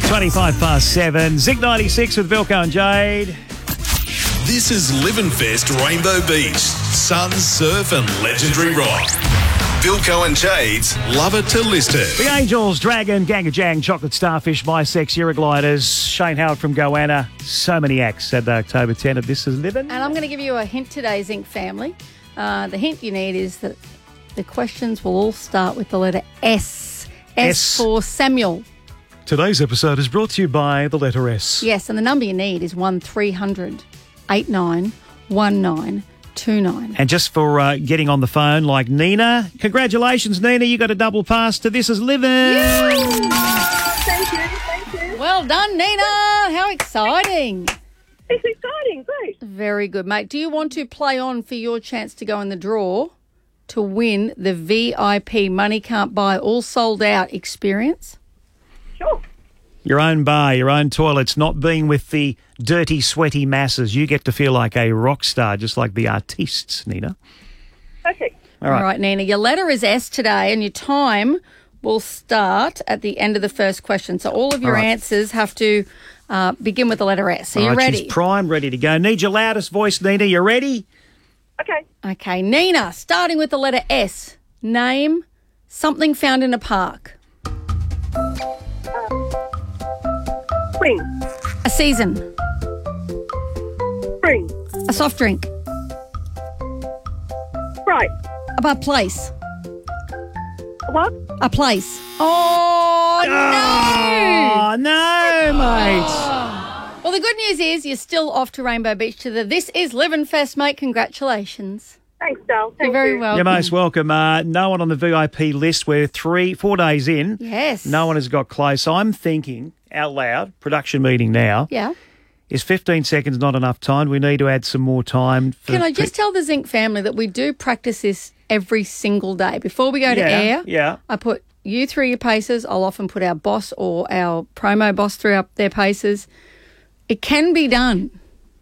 7. Zinc 96 with Vilko and Jade. This is Livenfest Rainbow Beach. Sun, surf and legendary rock. Vilko and Jade's Love It to List It. The Angels, Dragon, Gangajang, Chocolate Starfish, Bisex, Eurogliders, Shane Howard from Goanna. So many acts Saturday, October 10 at This Is Livin'. And I'm going to give you a hint today, Zinc family. The hint you need is that the questions will all start with the letter S. S for Samuel. Today's episode is brought to you by the letter S. Yes, and the number you need is 1300 891929. And just for getting on the phone, like Nina, congratulations, Nina. You got a double pass to This Is Livin'. Thank you. Well done, Nina. How exciting. It's exciting, great. Very good, mate. Do you want to play on for your chance to go in the draw to win the VIP Money Can't Buy All Sold Out experience? Sure. Your own bar, your own toilets, not being with the dirty, sweaty masses. You get to feel like a rock star, just like the artistes, Nina. Perfect. All right, Nina. Your letter is S today, and your time will start at the end of the first question. So all of your answers have to begin with the letter S. Are you ready? She's primed, ready to go. Need your loudest voice, Nina. You ready? Okay. Okay, Nina, starting with the letter S. Name something found in a park. Spring. A season. Spring. A soft drink. Right. A place. What? A place. Oh, Oh, no, mate. Well, the good news is you're still off to Rainbow Beach to the This Is Livin' Fest, mate. Congratulations. Thanks, Dal. You're very welcome. You're most welcome. No one on the VIP list. We're 4 days in. Yes. No one has got close. I'm thinking out loud, production meeting now. Yeah. Is 15 seconds not enough time? We need to add some more time. Can I just tell the Zinc family that we do practice this every single day? Before we go to air, I put you through your paces. I'll often put our boss or our promo boss through their paces. It can be done.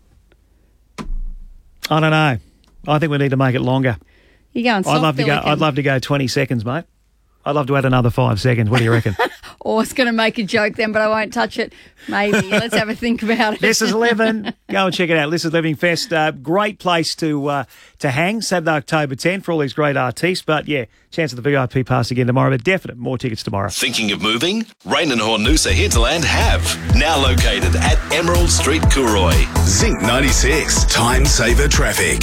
I don't know. I think we need to make it longer. You're going soft, I'd love to go 20 seconds, mate. I'd love to add another 5 seconds. What do you reckon? I was going to make a joke then, but I won't touch it. Maybe. Let's have a think about it. This is Livin'. Go and check it out. This is Living Fest. Great place to hang Saturday, October 10 for all these great artists. But, yeah, chance of the VIP pass again tomorrow. But definite, more tickets tomorrow. Thinking of moving? Rain and Hornusa Hinterland have. Now located at Emerald Street, Cooroy. Zinc 96. Time saver traffic.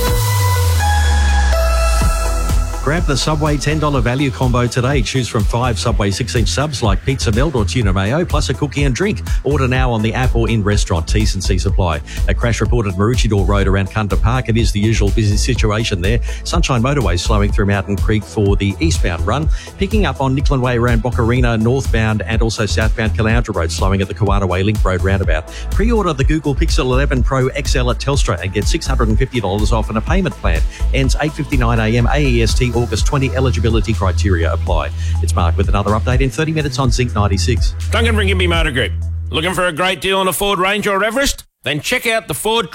Grab the Subway $10 value combo today. Choose from 5 Subway 6-inch subs like pizza melt or tuna mayo, plus a cookie and drink. Order now on the app or in restaurant. T's and C's apply. A crash report at Maroochydore Road around Kunda Park. It is the usual busy situation there. Sunshine Motorway slowing through Mountain Creek for the eastbound run. Picking up on Nickland Way around Boccarina northbound and also southbound Caloundra Road, slowing at the Kawana Way Link Road roundabout. Pre-order the Google Pixel 11 Pro XL at Telstra and get $650 off on a payment plan. Ends 8:59am AEST August 20. Eligibility criteria apply. It's Mark with another update in 30 minutes on Zinc 96. Duncan from Gympie Motor Group. Looking for a great deal on a Ford Ranger or Everest? Then check out the Ford